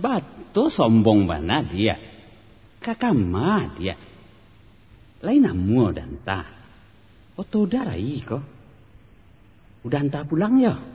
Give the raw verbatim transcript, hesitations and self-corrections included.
Batu sombong mana dia. Kakama dia. Lain namu dan ta. Oto darai ko. Udah entah pulang ya.